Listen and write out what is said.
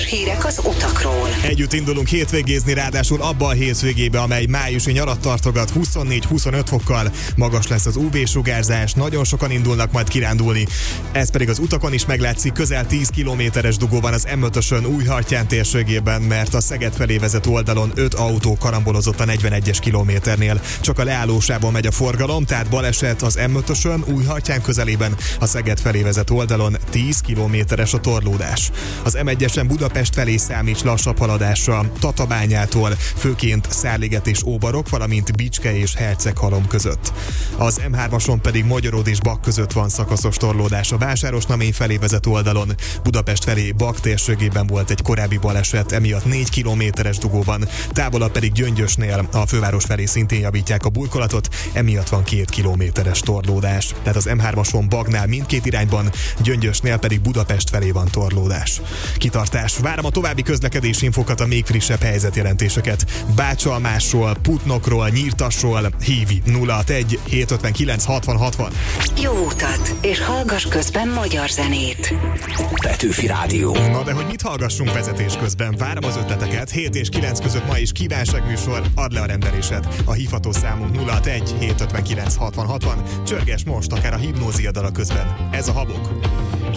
hírek az utakról. Együtt indulunk hétvégézni, ráadásul abba a hétvégébe, amely májusi nyarat tartogat, 24-25 fokkal magas lesz az UV-sugárzás, nagyon sokan indulnak majd kirándulni. Ez pedig az utakon is meglátszik, közel 10 kilométeres dugó van az M5-ösön Újhartyán térségében, mert a Szeged felé vezető oldalon 5 autó karambolozott a 41-es kilométernél. Csak a leállósában megy a forgalom, tehát baleset az M5-ösön Újhartyán közelében, a Szeged felé vezető oldalon 10 kilométeres a torlódás. Az M1-esen Budapest felé számíts lassabb haladásra, Tatabányától, főként Szárliget és Óbarok, valamint Bicske és Herceghalom között. Az M3-ason pedig Magyaród és Bak között van szakaszos torlódás a Vásárosnamény felé vezető oldalon. Budapest felé Bak térségében volt egy korábbi baleset, emiatt 4 kilométeres dugó van, távolabb pedig Gyöngyösnél a főváros felé szintén javítják a burkolatot, emiatt van 2 kilométeres torlódás. Tehát az M3-ason Bagnál mindkét irányban, Gyöngyösnél pedig Budapest felé van torlódás. Kitartás. Várom a további közlekedési infokat, a még frissebb helyzetjelentéseket. Bácsalmásról, Putnokról, Nyírtasról hívi 061 759 60 60. Jó utat, és hallgass közben magyar zenét. Petőfi Rádió. Na de hogy mit hallgassunk vezetés közben? Várom az ötleteket. 7 és 9 között ma is kívánságműsor, add le a rendelésed. A hívható számunk 061 759 60 60. Csörges most, akár a hipnózia dala közben. Ez a Habok.